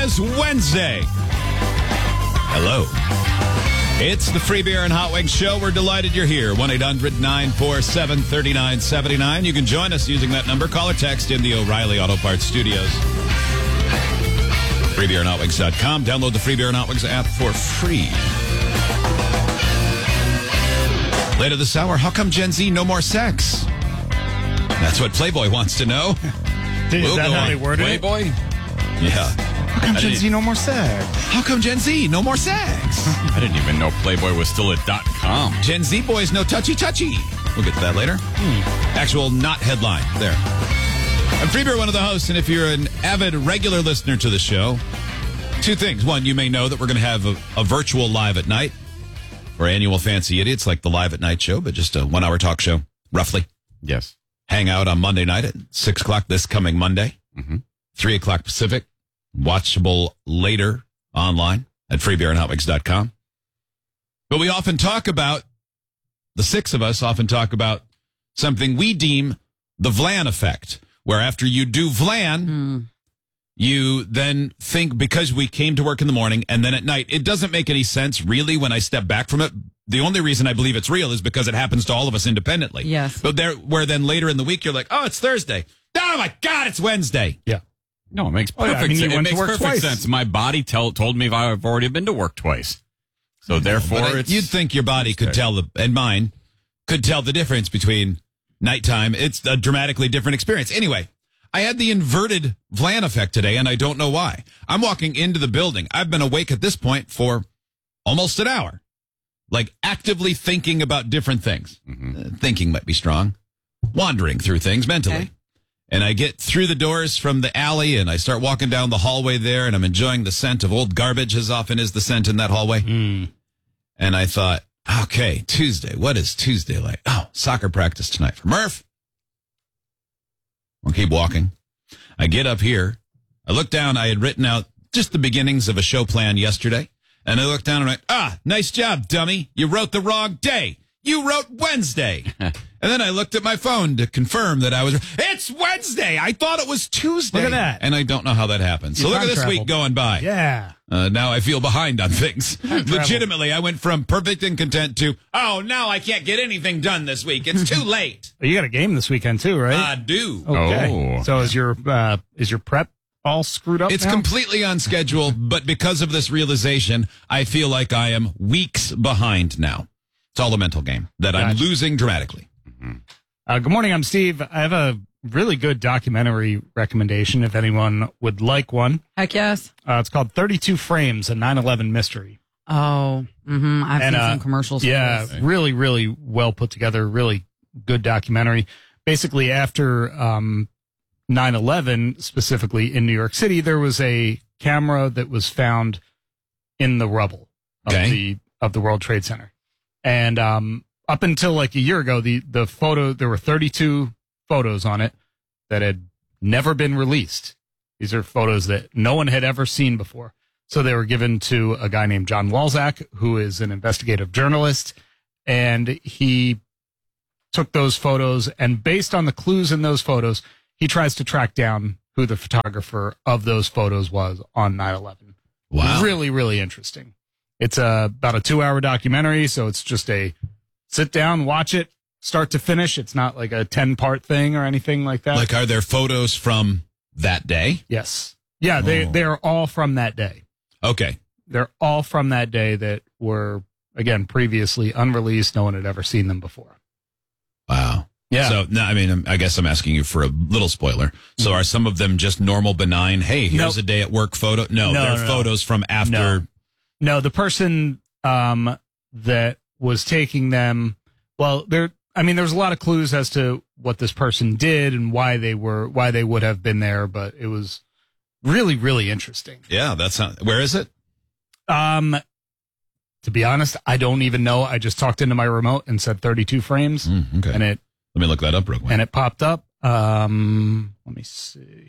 as Wednesday. Hello. It's the Free Beer and Hot Wings Show. We're delighted you're here. 1-800-947-3979. You can join us using that number. Call or text in the O'Reilly Auto Parts Studios. FreeBeerandHotWings.com. Download the Free Beer and Hot Wings app for free. Later this hour, how come Gen Z no more sex? That's what Playboy wants to know. Is that how they worded it? Playboy? Yeah. How come Gen Z no more sex? How come Gen Z no more sex? I didn't even know Playboy was still at .com. Gen Z boys no touchy-touchy. We'll get to that later. Actual not headline there. I'm Freebeer, one of the hosts, and if you're an avid regular listener to the show, two things. One, you may know that we're going to have a virtual Live at Night for annual Fancy Idiots, like the Live at Night show, but just a 1-hour talk show, roughly. Yes. Hang out on Monday night at 6 o'clock this coming Monday, 3 o'clock Pacific. Watchable later online at freebeerandhotwings.com. But we often talk about, the six of us often talk about something we deem the Vlan effect, where after you do Vlan, you then think, because we came to work in the morning and then at night, it doesn't make any sense really when I step back from it. The only reason I believe it's real is because it happens to all of us independently. Yes. But where then later in the week, you're like, oh, it's Thursday. Oh my God, it's Wednesday. Yeah. No, it makes perfect, you went to work twice. sense. My body told me I've already been to work twice. So therefore, you'd think your body could tell, and mine could tell the difference between nighttime. It's a dramatically different experience. Anyway, I had the inverted Vlan effect today, and I don't know why. I'm walking into the building. I've been awake at this point for almost an hour, like actively thinking about different things. Thinking might be strong. Wandering through things mentally. Okay. And I get through the doors from the alley, and I start walking down the hallway there, and I'm enjoying the scent of old garbage, as often is the scent in that hallway. And I thought, okay, Tuesday. What is Tuesday like? Oh, soccer practice tonight for Murph. We'll keep walking. I get up here. I look down. I had written out just the beginnings of a show plan yesterday. And I looked down and went, nice job, dummy. You wrote the wrong day. You wrote Wednesday. And then I looked at my phone to confirm that it's Wednesday. I thought it was Tuesday. Look at that. And I don't know how that happened. So look at this week going by. Yeah. Now I feel behind on things. Legitimately, I went from perfect and content to, now I can't get anything done this week. It's too late. You got a game this weekend too, right? I do. Okay. Oh. So is your prep all screwed up It's now? completely on schedule, but because of this realization, I feel like I am weeks behind now. It's all a mental game that I'm losing dramatically. Good morning, I'm Steve. I have a really good documentary recommendation if anyone would like one. Heck yes. It's called 32 Frames, a 9/11 mystery. Oh, I've seen some commercials for Yeah, this. really, really well put together, really good documentary. Basically, after 9/11, specifically in New York City, there was a camera that was found in the rubble of the World Trade Center. And up until like a year ago, the photo, there were 32 photos on it that had never been released. These are photos that no one had ever seen before. So they were given to a guy named John Walzak, who is an investigative journalist, and he took those photos, and based on the clues in those photos, he tries to track down who the photographer of those photos was on 9/11. Wow. Really, really interesting. It's about a 2-hour documentary, so it's just a sit down, watch it, start to finish. It's not like a 10-part thing or anything like that. Like, are there photos from that day? Yes. Yeah, they are all from that day. Okay. They're all from that day that were, again, previously unreleased. No one had ever seen them before. Wow. Yeah. So, no, I mean, I guess I'm asking you for a little spoiler. So are some of them just normal, benign, hey, here's a day at work photo? No, they're photos from after. No, the person that was taking them, well, there's a lot of clues as to what this person did and why they would have been there, but it was really, really interesting. Yeah, where is it? To be honest, I don't even know. I just talked into my remote and said 32 frames. Okay. And let me look that up real quick. And it popped up. Let me see.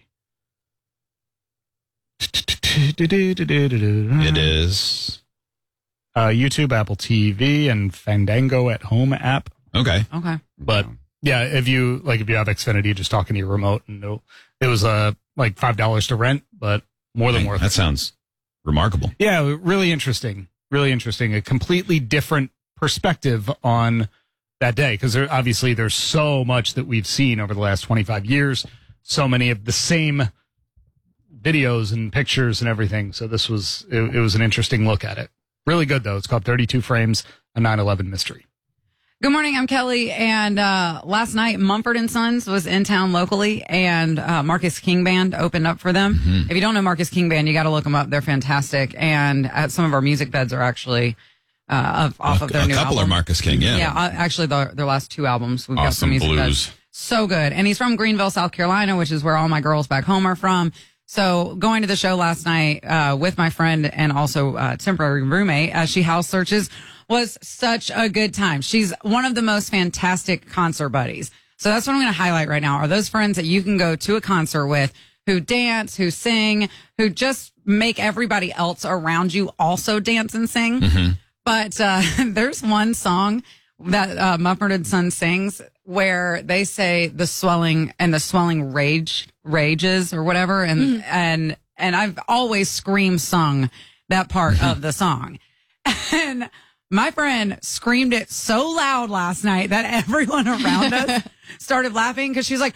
It is YouTube, Apple TV, and Fandango at Home app. Okay. But yeah, if you have Xfinity, just talking to your remote, and it was like $5 to rent, but More than worth it. That sounds remarkable. Yeah, really interesting. Really interesting. A completely different perspective on that day, because obviously there's so much that we've seen over the last 25 years, so many of the same videos and pictures and everything. So this was, it was an interesting look at it. Really good, though. It's called 32 Frames, a 9/11 Mystery. Good morning, I'm Kelly, and last night Mumford & Sons was in town locally, and Marcus King Band opened up for them. Mm-hmm. If you don't know Marcus King Band, you got to look them up. They're fantastic, and some of our music beds are actually off of their new album. A couple are Marcus King, yeah. Yeah, actually their last two albums. We've got some music blues. beds. So good. And he's from Greenville, South Carolina, which is where all my girls back home are from. So going to the show last night with my friend and also temporary roommate as she house searches was such a good time. She's one of the most fantastic concert buddies. So that's what I'm going to highlight right now are those friends that you can go to a concert with who dance, who sing, who just make everybody else around you also dance and sing. Mm-hmm. But there's one song that Mumford & Sons sings where they say the swelling rages or whatever. And I've always sung that part of the song. And my friend screamed it so loud last night that everyone around us started laughing because she was like,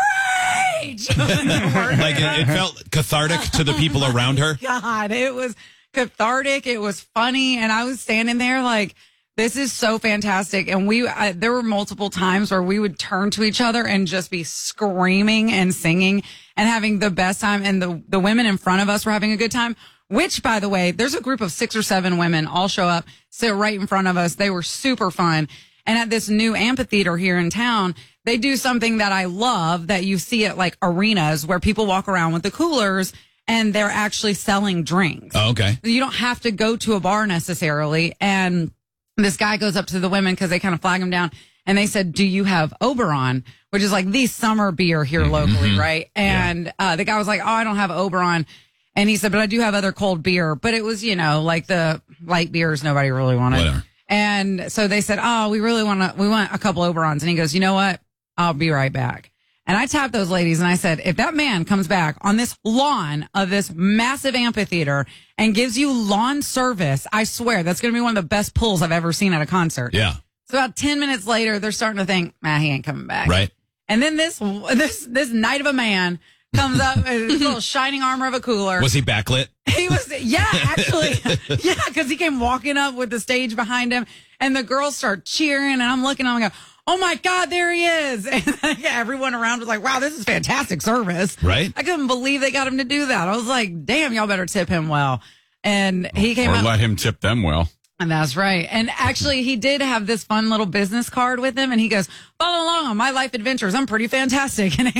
rage! Like it felt cathartic to the people around her. God, it was cathartic. It was funny. And I was standing there like, this is so fantastic. And there were multiple times where we would turn to each other and just be screaming and singing and having the best time. And the women in front of us were having a good time, which, by the way, there's a group of 6 or 7 women all show up, sit right in front of us. They were super fun. And at this new amphitheater here in town, they do something that I love that you see at like arenas where people walk around with the coolers and they're actually selling drinks. Oh, okay. You don't have to go to a bar necessarily. And this guy goes up to the women because they kind of flag him down. And they said, do you have Oberon, which is like the summer beer here locally, right? And the guy was like, oh, I don't have Oberon. And he said, but I do have other cold beer. But it was, like the light beers nobody really wanted. Whatever. And so they said, oh, we want a couple Oberons. And he goes, you know what? I'll be right back. And I tapped those ladies and I said, if that man comes back on this lawn of this massive amphitheater and gives you lawn service, I swear that's going to be one of the best pulls I've ever seen at a concert. Yeah. So about 10 minutes later, they're starting to think, he ain't coming back. Right. And then this knight of a man comes up with his little shining armor of a cooler. Was he backlit? He was, actually. Yeah, because he came walking up with the stage behind him and the girls start cheering and I'm looking, I'm going, oh my God, there he is. And everyone around was like, wow, this is fantastic service. Right. I couldn't believe they got him to do that. I was like, damn, y'all better tip him well. And he came out. Or let him tip them well. And that's right. And actually, he did have this fun little business card with him. And he goes, follow along on my life adventures. I'm pretty fantastic. And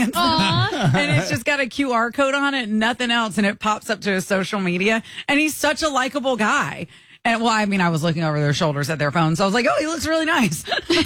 it's just got a QR code on it, nothing else. And it pops up to his social media. And he's such a likable guy. And I was looking over their shoulders at their phones. So I was like, oh, he looks really nice.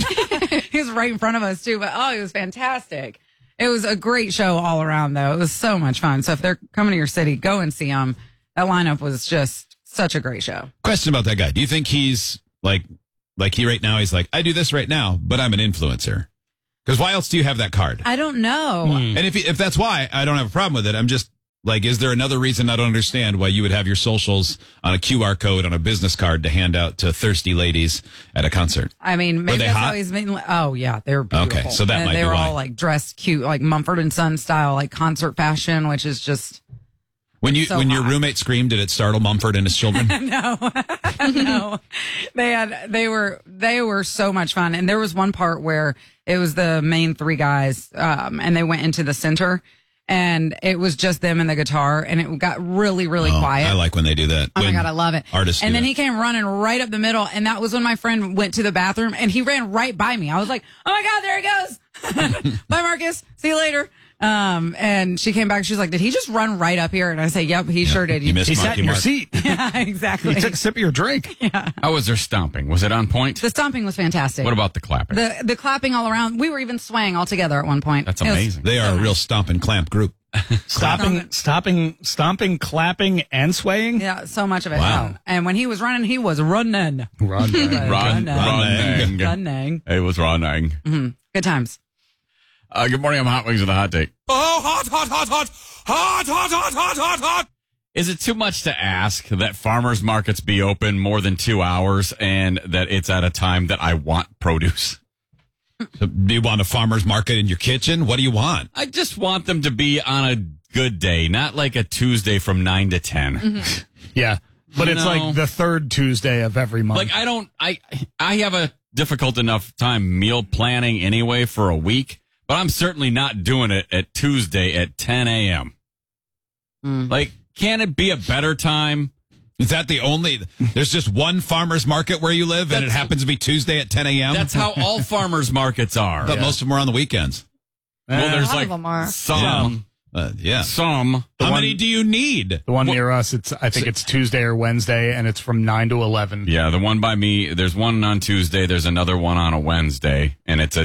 He was right in front of us, too. But, he was fantastic. It was a great show all around, though. It was so much fun. So if they're coming to your city, go and see them. That lineup was just such a great show. Question about that guy. Do you think he's like he right now, he's like, I do this right now, but I'm an influencer? Because why else do you have that card? I don't know. And if that's why, I don't have a problem with it. I'm just like, is there another reason? I don't understand why you would have your socials on a QR code on a business card to hand out to thirsty ladies at a concert. I mean, maybe that's hot? how he's been. Oh yeah, they're beautiful. Okay, so that might be why. They were all like dressed cute, like Mumford & Sons style, like concert fashion, which is just. When your roommate screamed, did it startle Mumford and his children? No. They were so much fun. And there was one part where it was the main 3 guys, and they went into the center and it was just them and the guitar and it got really, really quiet. I like when they do that. Oh my God, I love it. Artists and do then that. he came running right up the middle and that was when my friend went to the bathroom and he ran right by me. I was like, oh my God, there he goes. Bye, Marcus. See you later. And she came back. She's like, did he just run right up here? And I say, yep, he sure did. You missed he sat in your seat. Yeah, exactly. He took a sip of your drink. Yeah. How was their stomping? Was it on point? The stomping was fantastic. What about the clapping? The clapping all around. We were even swaying all together at one point. That's amazing. They are a real stomp and clamp group. Stomping, clapping, and swaying. Yeah, so much of it. Wow. Oh. And when he was running, he was running. Running. It was running. Mm-hmm. Good times. Good morning. I'm Hot Wings with a hot take. Oh, hot, hot, hot, hot, hot, hot, hot, hot, hot, hot, hot. Is it too much to ask that farmers markets be open more than 2 hours and that it's at a time that I want produce? So do you want a farmer's market in your kitchen? What do you want? I just want them to be on a good day, not like a Tuesday from 9 to 10. Mm-hmm. Yeah. But it's like the third Tuesday of every month. Like I have a difficult enough time meal planning anyway for a week, but I'm certainly not doing it at Tuesday at 10 a.m. Like, can it be a better time? Is that the only? There's just one farmer's market where you live, and it happens to be Tuesday at 10 a.m.? That's how all farmers markets are. But most of them are on the weekends. Well, there's A lot like of them are. some. Yeah. Some. How many do you need? the one near us, I think it's Tuesday or Wednesday, and it's from 9 to 11. Yeah, the one by me, there's one on Tuesday, there's another one on a Wednesday, and it's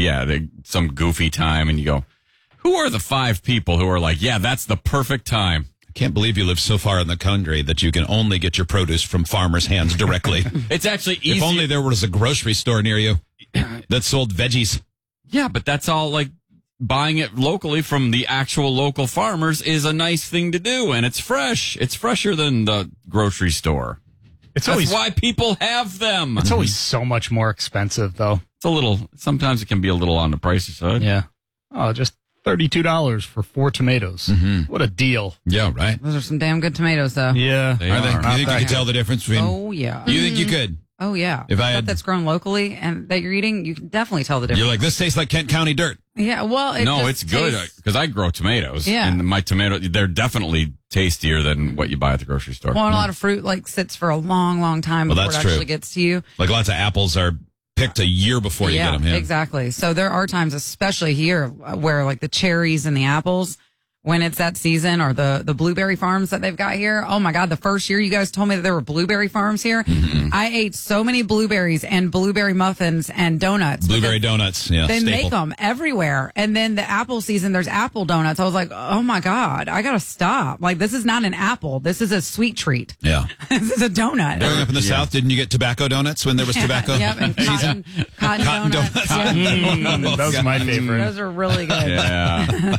some goofy time, and you go, who are the 5 people who are like, yeah, that's the perfect time? I can't believe you live so far in the country that you can only get your produce from farmers' hands directly. It's actually easy. If only there was a grocery store near you that sold veggies. Yeah, but that's all like buying it locally from the actual local farmers is a nice thing to do, and it's fresh. It's fresher than the grocery store. It's That's always why people have them. It's always so much more expensive, though. Sometimes it can be a little on the pricey side. Yeah. Oh, just $32 for 4 tomatoes. What a deal. Yeah, right. Those are some damn good tomatoes, though. Yeah. They Are they? are. You think you can tell the difference between? Oh, yeah. You think you could? Oh, yeah. If I Stuff had- that's grown locally and that you're eating, you can definitely tell the difference. You're like, this tastes like Kent County dirt. Yeah, well, No, just it's good tastes- because I grow tomatoes. Yeah. And my they're definitely tastier than what you buy at the grocery store. Well, and a lot of fruit like sits for a long, long time Well, before it that's true. actually gets to you. Like lots of apples are picked a year before you yeah, get them. Yeah, exactly. So there are times, especially here, where like the cherries and the apples, when it's that season, or the blueberry farms that they've got here. Oh my God, the first year you guys told me that there were blueberry farms here. I ate so many blueberries and blueberry muffins and donuts. Blueberry because donuts. Yeah, They staple. make them everywhere. And then the apple season, there's apple donuts. I was like, oh my God, I got to stop. Like, this is not an apple. This is a sweet treat. Yeah. This is a donut. Growing up in the South, didn't you get tobacco donuts when there was tobacco? Yep, and season? cotton donuts. Yeah. Those are my favorite. Those are really good. Yeah.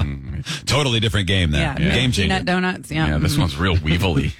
Totally different game there. Yeah, Game changer. peanut donuts. Yeah, Yeah, this one's real weevily.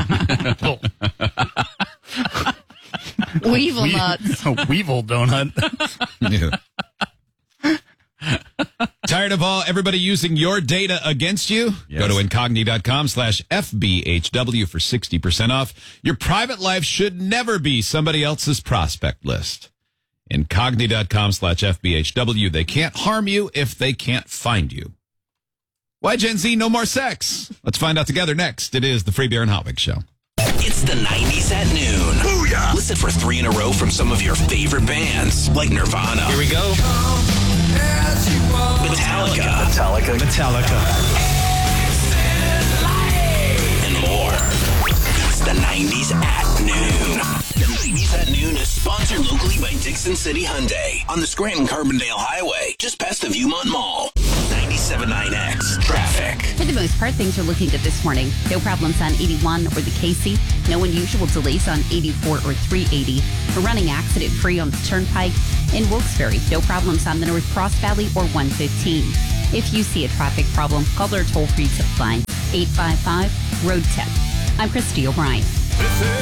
Weevil nuts. Weevil donut. Yeah. Tired of everybody using your data against you? Yes. Go to incogni.com/FBHW for 60% off. Your private life should never be somebody else's prospect list. Incogni.com/FBHW. They can't harm you if they can't find you. Why Gen Z no more sex? Let's find out together next. It is the Free Beer and Hot Wings Show. It's the 90s at noon. Booyah! Listen for 3 in a row from some of your favorite bands, like Nirvana. Here we go. Metallica. And more. It's the 90s at noon. The 90s at noon is sponsored locally by Dixon City Hyundai on the Scranton-Carbondale Highway, just past the Viewmont Mall. 97.9X traffic. For the most part, things are looking good this morning. No problems on 81 or the Casey. No unusual delays on 84 or 380. We're running accident-free on the Turnpike. In Wilkes-Barre, no problems on the North Cross Valley or 115. If you see a traffic problem, call our toll-free tip line, 855-ROAD-TIP. I'm Christy O'Brien.